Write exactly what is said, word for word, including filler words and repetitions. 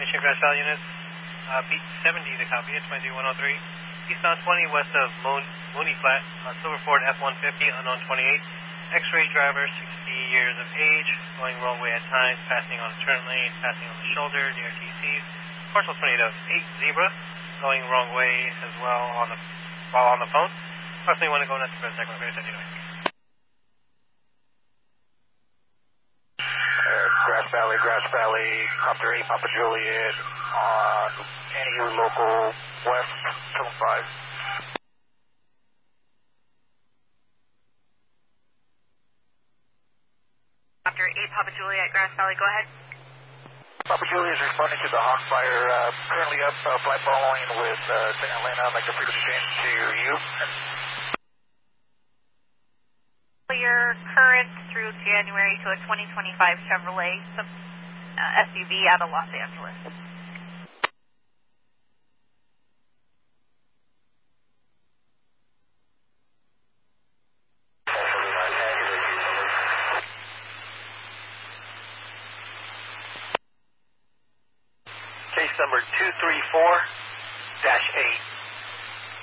Mission Grass Valley units. Uh, beat seventy to copy, it's my one oh three. Eastbound twenty west of Moon, Mooney Flat, uh, Silver Ford F one fifty, unknown twenty-eight. X-ray driver, sixty years of age, going wrong way at times, passing on the turn lane, passing on the shoulder, the R T Cs. Parcel twenty-eight of eight Zebra, going wrong way as well on the, while on the phone. Parcel twenty-one to go nuts for a second, very anyway. Uh, Grass Valley, Grass Valley, Copter eight, Papa Juliet, on N E U local west, seven five. Copter eight, Papa Juliet, Grass Valley, go ahead. Papa Juliet is responding to the Hawk fire, uh, currently up, uh, flight following with uh, Saint Helena, I'd like to frequency change to you. Your current through January to a twenty twenty-five Chevrolet sub, uh, S U V out of Los Angeles. Case number two three four dash eight.